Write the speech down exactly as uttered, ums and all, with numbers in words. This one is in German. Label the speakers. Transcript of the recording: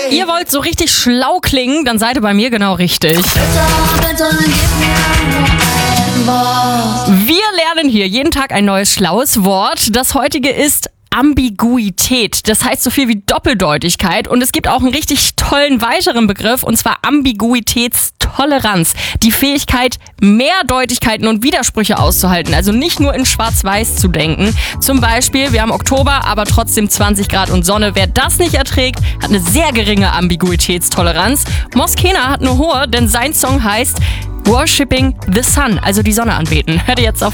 Speaker 1: Ihr wollt so richtig schlau klingen, dann seid ihr bei mir genau richtig. Wir lernen hier jeden Tag ein neues schlaues Wort. Das heutige ist Ambiguität. Das heißt so viel wie Doppeldeutigkeit. Und es gibt auch einen richtig tollen weiteren Begriff, und zwar Ambiguitätstoleranz. Die Fähigkeit, Mehrdeutigkeiten und Widersprüche auszuhalten. Also nicht nur in Schwarz-Weiß zu denken. Zum Beispiel, wir haben Oktober, aber trotzdem zwanzig Grad und Sonne. Wer das nicht erträgt, hat eine sehr geringe Ambiguitätstoleranz. Moskena hat eine hohe, denn sein Song heißt Worshipping the Sun, also die Sonne anbeten. Hört ihr jetzt auf